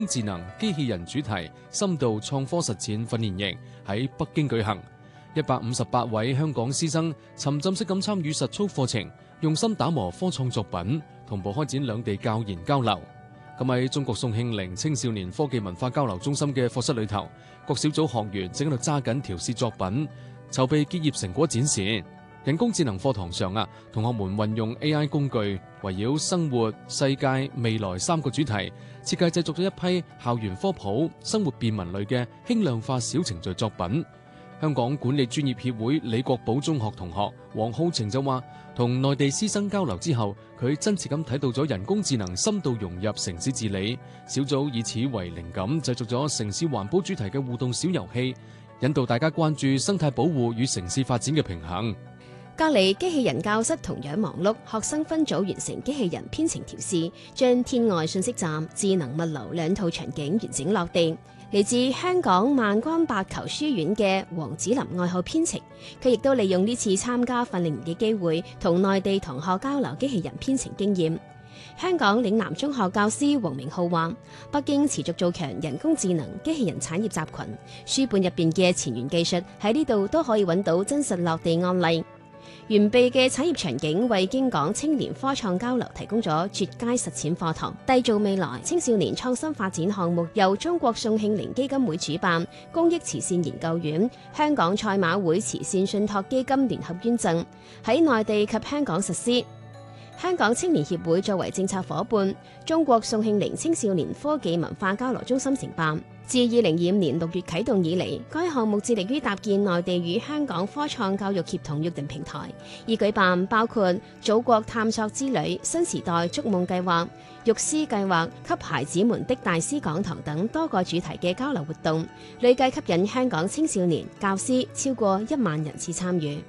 智能機器人主題深度創科實踐訓練營喺北京舉行，158位香港師生沉浸式咁參與實操課程，用心打磨科創作品，同步開展兩地教研交流。咁喺中國宋慶齡青少年科技文化交流中心嘅課室裏頭，各小組學員正喺度揸緊調試作品，籌備結業成果展示。人工智能課堂上同學們運用 AI 工具，圍繞生活、世界、未來3個主題，設計製作咗一批校園科普、生活便民類嘅輕量化小程序作品。香港管理專業協會李國寶中學同學黃浩晴就話，同內地師生交流之後，佢真切咁睇到咗人工智能深度融入城市治理。小組以此為靈感，製作咗城市環保主題嘅互動小遊戲，引導大家關注生態保護與城市發展嘅平衡。 隔離機器人教室同樣忙碌，學生分組完成機器人編程調試，將天外信息站、智能物流2套場景完整落地。嚟自香港萬江白球書院嘅黃子林愛好編程，佢亦都利用呢次參加訓練營嘅機會，同內地同學交流機器人編程經驗。香港嶺南中學教師黃明浩話，北京持續做強人工智能機器人產業集群，書本入邊嘅前沿技術喺呢度都可以揾到真實落地案例。完備嘅產業場景為京港青年科創交流提供咗絕佳實踐課堂。締造未來青少年創新發展項目由中國宋慶齡基金會主辦，公益慈善研究院、香港賽馬會慈善信託基金聯合捐贈，喺內地及香港實施。香港青年協會作為政策伙伴，中國宋慶齡青少年科技文化交流中心承辦。自2025年6月啟動以嚟，該項目致力於搭建內地與香港科創教育協同約定平台，以舉辦包括祖國探索之旅、新時代築夢計劃、育師計劃、給孩子們的大師講堂等多個主題嘅交流活動，累計吸引香港青少年教師超過1萬人次參與。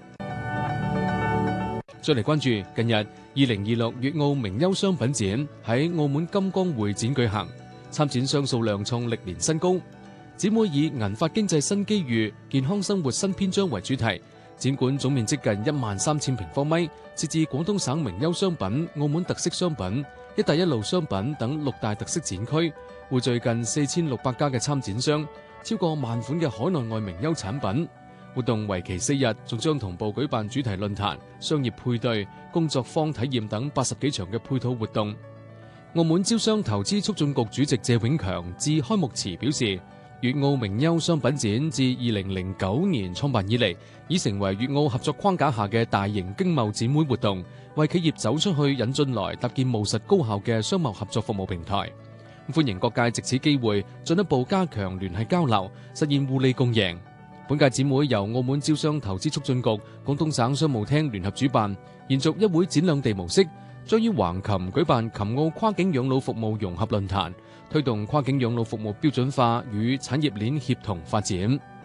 再嚟關注近日2026粵澳名優商品展喺澳門金光會展舉行，參展商數量創歷年新高。展會以銀髮經濟新機遇、健康生活新篇章為主題，展館總面積近13000平方米，設置廣東省名優商品、澳門特色商品、一帶一路商品等6大特色展區，匯聚近4600家嘅參展商，超過萬款嘅海內外名優產品。活動為期4日，仲將同步舉辦主題論壇、商業配對、工作坊體驗等80幾場嘅配套活動。澳門招商投資促進局主席謝永強致開幕詞表示，粵澳名優商品展自2009年創辦以嚟，已成為粵澳合作框架下嘅大型經貿展會活動，為企業走出去引進來搭建務實高效嘅商貿合作服務平台。歡迎各界藉此機會進一步加強聯繫交流，實現互利共贏。本屆展會由澳門招商投資促進局、廣東省商務廳聯合主辦，延續一會展兩地模式，將於橫琴舉辦琴澳跨境養老服務融合論壇，推動跨境養老服務標準化與產業鏈協同發展。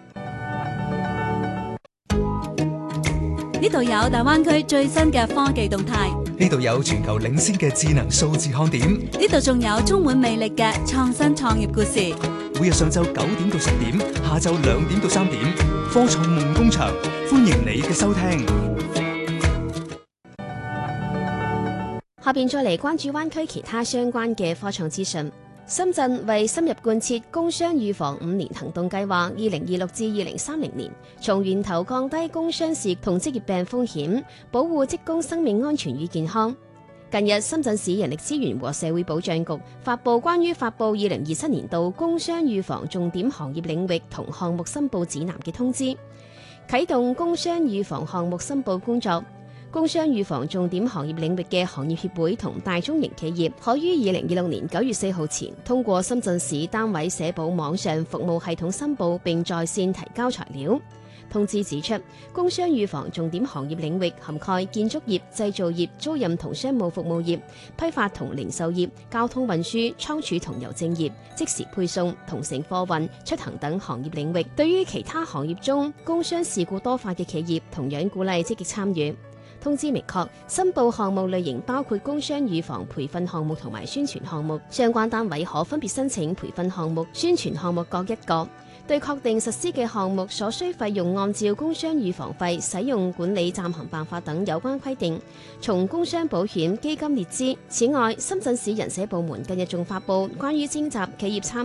呢度有大灣區最新嘅科技動態， 呢度有全球領先嘅智能數字看點， 呢度仲有充滿魅力嘅創新創業故事。 每日上晝9點到10點，下晝2點到3點，科創夢工場，歡迎你嘅收聽。 下邊再嚟關注灣區其他相關嘅科創資訊。深圳為深入貫徹工傷預防5年行動計劃，2026至2030年，從源頭降低工傷事同職業病風險，保護職工生命安全與健康。近日，深圳市人力資源和社會保障局發布關於發布2027年度工傷預防重點行業領域同項目申報指南嘅通知，啟動工傷預防項目申報工作。工傷預防重點行業領域嘅行業協會同大中型企業可於2026年9月4號前通過深圳市單位社保網上服務系統申報並在線提交材料。通知指出，工傷預防重點行業領域涵蓋建築業、製造業、租賃同商務服務業、批發同零售業、交通運輸、倉儲同郵政業、即時配送、同城貨運、出行等行業領域。對於其他行業中工傷事故多發嘅企業，同樣鼓勵積極參與。通知明確，申報項目類型包括工傷預防培訓項目同埋宣傳項目，相關單位可分別申請培訓項目、宣傳項目各一個。 對確定實施嘅項目所需費用，按照工傷預防費使用管理暫行辦法等有關規定，從工傷保險基金列支。此外，深圳市人社部門近日仲發布關於徵集企業參